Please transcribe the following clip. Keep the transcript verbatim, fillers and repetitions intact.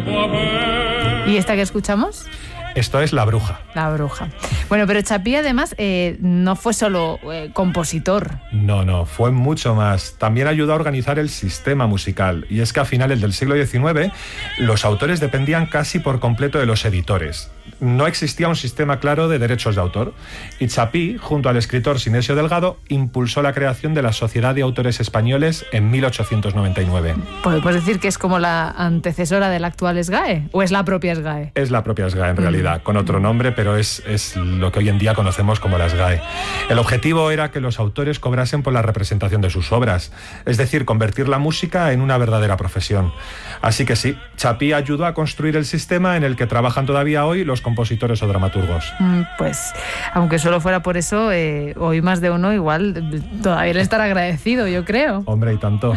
¿Y esta que escuchamos? Esto es La Bruja. La Bruja. Bueno, pero Chapí además eh, no fue solo eh, compositor. No, no, fue mucho más. También ayudó a organizar el sistema musical. Y es que a finales del siglo diecinueve los autores dependían casi por completo de los editores. No existía un sistema claro de derechos de autor. Y Chapí, junto al escritor Sinesio Delgado, impulsó la creación de la Sociedad de Autores Españoles en mil ochocientos noventa y nueve. ¿Podemos decir que es como la antecesora del actual SGAE? ¿O es la propia SGAE? Es la propia SGAE en realidad. Con otro nombre, pero es, es lo que hoy en día conocemos como la SGAE. El objetivo era que los autores cobrasen por la representación de sus obras, es decir, convertir la música en una verdadera profesión. Así que sí, Chapí ayudó a construir el sistema en el que trabajan todavía hoy los compositores o dramaturgos. Mm, pues, aunque solo fuera por eso, eh, hoy más de uno igual todavía le estará agradecido, yo creo. Hombre, y tanto.